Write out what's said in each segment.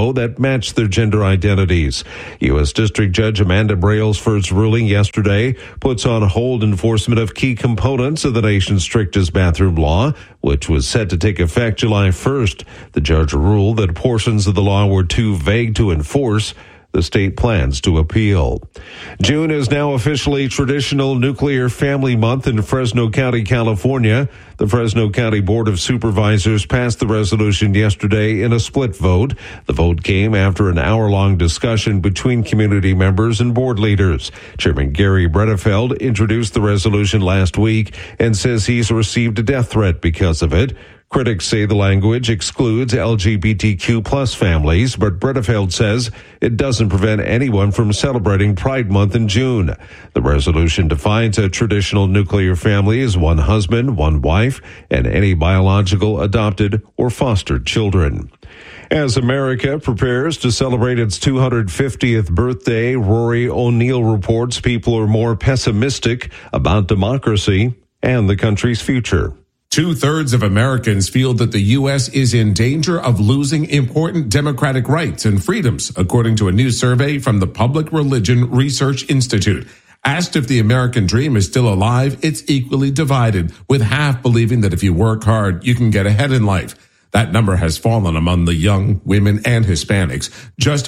info that match their gender identities. U.S. District Judge Amanda Brailsford's ruling yesterday puts on hold enforcement of key components of the nation's strictest bathroom law, which was set to take effect July 1st. The judge ruled that portions of the law were too vague to enforce. The state plans to appeal. June is now officially Traditional Nuclear Family Month in Fresno County, California. The Fresno County Board of Supervisors passed the resolution yesterday in a split vote. The vote came after an hour-long discussion between community members and board leaders. Chairman Gary Bredefeld introduced the resolution last week and says he's received a death threat because of it. Critics say the language excludes LGBTQ plus families, but Bredefeld says it doesn't prevent anyone from celebrating Pride Month in June. The resolution defines a traditional nuclear family as one husband, one wife, and any biological, adopted, or fostered children. As America prepares to celebrate its 250th birthday, Rory O'Neill reports people are more pessimistic about democracy and the country's future. 2/3 of Americans feel that the U.S. is in danger of losing important democratic rights and freedoms, according to a new survey from the Public Religion Research Institute. Asked if the American dream is still alive, it's equally divided, with half believing that if you work hard, you can get ahead in life. That number has fallen among the young, women, and Hispanics. Just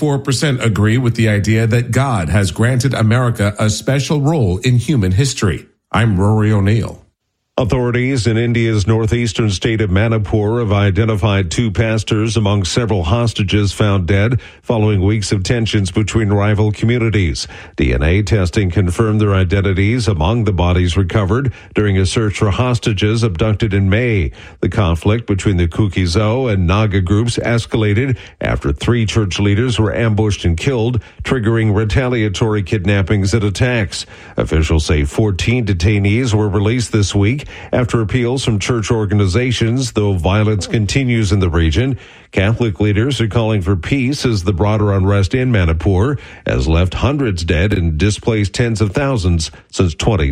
44% agree with the idea that God has granted America a special role in human history. I'm Rory O'Neill. Authorities in India's northeastern state of Manipur have identified 2 pastors among several hostages found dead following weeks of tensions between rival communities. DNA testing confirmed their identities among the bodies recovered during a search for hostages abducted in May. The conflict between the Kuki-Zo and Naga groups escalated after 3 church leaders were ambushed and killed, triggering retaliatory kidnappings and attacks. Officials say 14 detainees were released this week after appeals from church organizations, though violence continues in the region. Catholic leaders are calling for peace as the broader unrest in Manipur has left hundreds dead and displaced tens of thousands since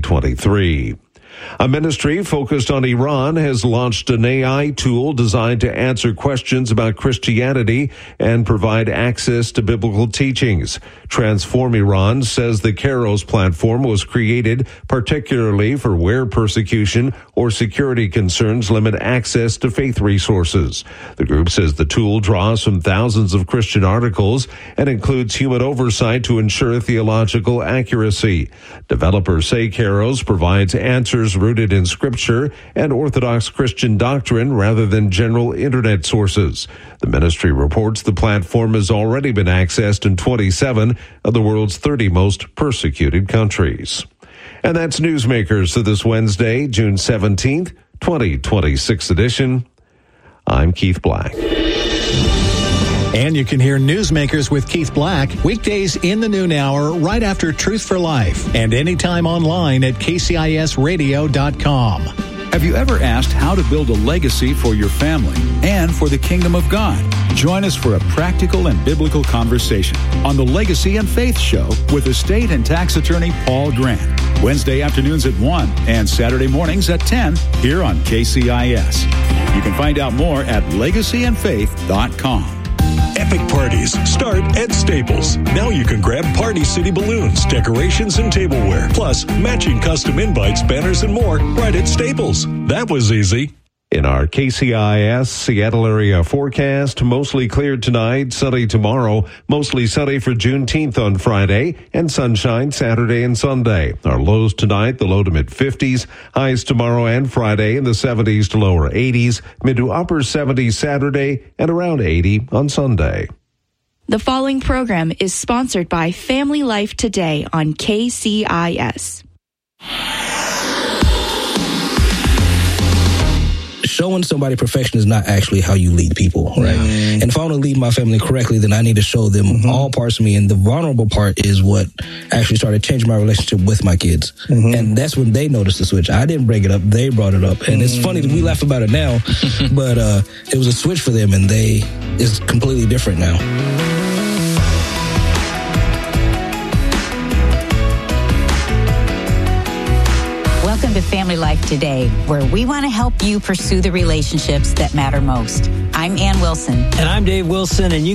2023. A ministry focused on Iran has launched an AI tool designed to answer questions about Christianity and provide access to biblical teachings. Transform Iran says the Kairos platform was created particularly for where persecution or security concerns limit access to faith resources. The group says the tool draws from thousands of Christian articles and includes human oversight to ensure theological accuracy. Developers say Kairos provides answers rooted in Scripture and Orthodox Christian doctrine rather than general Internet sources. The ministry reports the platform has already been accessed in 27 of the world's 30 most persecuted countries. And that's Newsmakers for this Wednesday, June 17th, 2026 edition. I'm Keith Black. And you can hear Newsmakers with Keith Black weekdays in the noon hour right after Truth for Life and anytime online at kcisradio.com. Have you ever asked how to build a legacy for your family and for the kingdom of God? Join us for a practical and biblical conversation on the Legacy and Faith Show with estate and tax attorney Paul Grant. Wednesday afternoons at 1 and Saturday mornings at 10 here on KCIS. You can find out more at legacyandfaith.com. Epic parties start at Staples. Now you can grab Party City balloons, decorations, and tableware, plus matching custom invites, banners, and more right at Staples. That was easy. In our KCIS Seattle area forecast, mostly clear tonight, sunny tomorrow, mostly sunny for Juneteenth on Friday, and sunshine Saturday and Sunday. Our lows tonight, the low to mid-50s, highs tomorrow and Friday in the 70s to lower 80s, mid to upper 70s Saturday, and around 80 on Sunday. The following program is sponsored by Family Life Today on KCIS. Showing somebody perfection is not actually how you lead people, right? And if I want to lead my family correctly, then I need to show them all parts of me. And the vulnerable part is what actually started changing my relationship with my kids. And that's when they noticed the switch. I didn't bring it up. They brought it up. And it's funny that we laugh about it now, but it was a switch for them, and it's completely different now. Welcome to Family Life Today, where we want to help you pursue the relationships that matter most. I'm Ann Wilson. And I'm Dave Wilson, and you